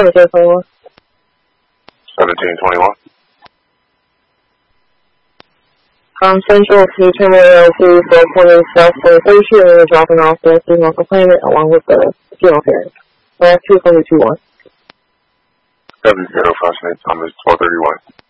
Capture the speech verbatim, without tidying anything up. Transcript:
seventeen twenty-one. seventeen twenty-one. Um, Central to Terminal L two for twenty South twenty-third Street, and you're dropping off the female complainant along with the funeral parents. So that's two seventy two one. seven zero, Fox Thomas, twelve thirty-one.